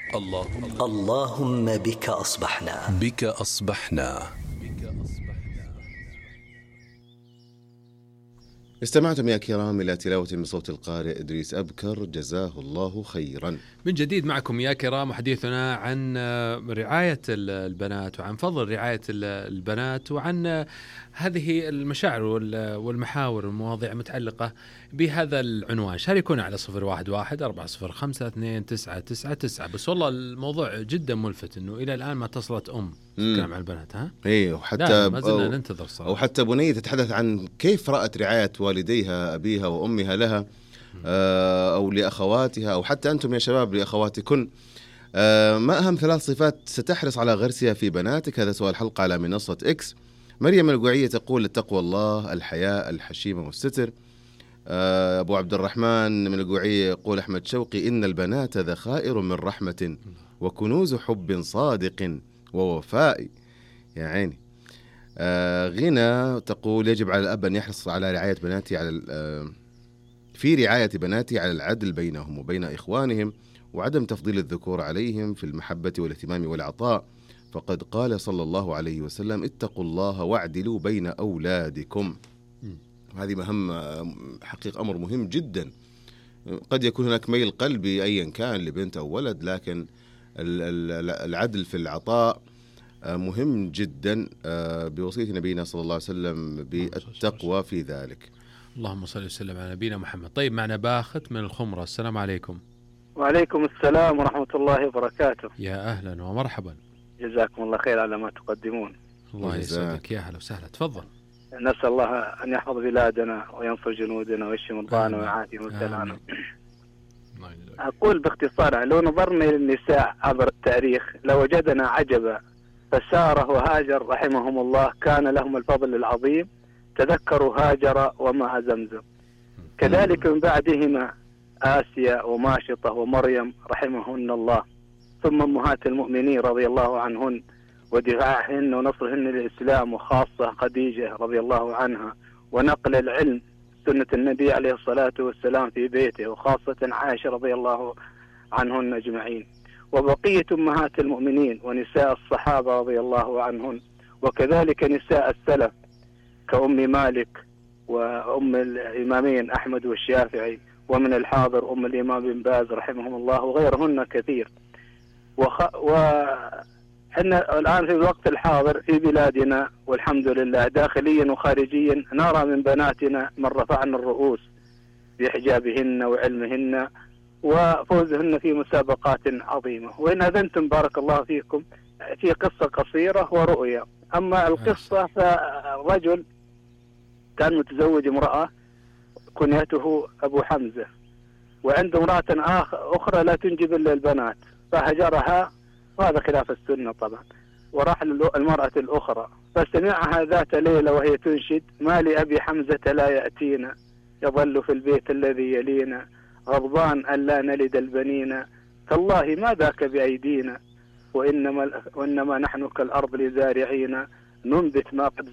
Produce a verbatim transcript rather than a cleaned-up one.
اللهم اللهم بك أصبحنا بك أصبحنا. استمعتم يا كرام إلى تلاوة من صوت القارئ إدريس أبكر، جزاه الله خيرا. من جديد معكم يا كرام، حديثنا عن رعاية البنات وعن فضل رعاية البنات وعن هذه المشاعر والمحاور والمواضيع المتعلقة بهذا العنوان. شاركونا على صفر واحد واحد أربعة صفر خمسة اثنين تسعة تسعة تسعة. بس والله الموضوع جدا ملفت إنه إلى الآن ما اتصلت أم تتكلم عن البنات. ها إيه، وحتى ما زلنا ننتظر صراحة. أو حتى بنية تتحدث عن كيف رأت رعاية والديها أبيها وأمها لها، أو لأخواتها، أو حتى أنتم يا شباب لأخواتكن. ما أهم ثلاث صفات ستحرص على غرسها في بناتك؟ هذا سؤال حلقة على منصة إكس. مريم القوعية تقول التقوى الله، الحياء، الحشيمة والستر. أبو عبد الرحمن من القوعية يقول أحمد شوقي إن البنات ذخائر من رحمة وكنوز حب صادق ووفاء. يا عيني. غنى تقول يجب على الأب أن يحرص على رعاية بناتي على في رعاية بناتي على العدل بينهم وبين إخوانهم، وعدم تفضيل الذكور عليهم في المحبة والاهتمام والعطاء، فقد قال صلى الله عليه وسلم اتقوا الله واعدلوا بين أولادكم. هذه مهم، حقيقة أمر مهم جدا. قد يكون هناك ميل قلبي أيا كان لبنت أو ولد، لكن العدل في العطاء مهم جدا، بوصية نبينا صلى الله عليه وسلم بالتقوى في ذلك. اللهم صل وسلم على نبينا محمد. طيب معنا باخت من الخمرة. السلام عليكم. وعليكم السلام ورحمة الله وبركاته. يا أهلا ومرحبا. جزاكم الله خير على ما تقدمون. الله يسعدك. يا أهلا وسهلا. تفضل. نسأل الله أن يحفظ بلادنا وينصر جنودنا ويشفي مرضانا ويعافي مبتلانا. أقول باختصار، لو نظرنا للنساء عبر التاريخ لوجدنا عجبا، فساره وهاجر رحمهم الله كان لهم الفضل العظيم، تذكروا هاجر وماء زمزم. كذلك من بعدهما آسيا وماشطة ومريم رحمهن الله، ثم أمهات المؤمنين رضي الله عنهن ودفاعهن ونصرهن للإسلام، وخاصة خديجة رضي الله عنها، ونقل العلم سنة النبي عليه الصلاة والسلام في بيته، وخاصة عائشة رضي الله عنهن أجمعين، وبقية أمهات المؤمنين ونساء الصحابة رضي الله عنهن، وكذلك نساء السلف كأم مالك وأم الإمامين أحمد والشافعي، ومن الحاضر أم الإمام بن باز رحمهم الله، وغيرهن كثير. وخ... وحنا الآن في الوقت الحاضر في بلادنا والحمد لله داخليا وخارجيا نرى من بناتنا من رفعنا الرؤوس بحجابهن وعلمهن وفوزهن في مسابقات عظيمة. وإن أذنتم بارك الله فيكم في قصة قصيرة ورؤية. أما القصة فالرجل كان متزوج امرأة كنيته أبو حمزة، وعنده امرأة أخرى لا تنجب إلا البنات، فهجرها، وهذا خلاف السنة طبعا، وراح للمرأة الأخرى، فسمعها ذات ليلة وهي تنشد ما لأبي حمزة لا يأتينا، يظل في البيت الذي يلينا، غضبان أن لا نلد البنين، تالله ما ذاك بأيدينا، وإنما, وإنما نحن كالأرض لزارعين، ننبت ما قد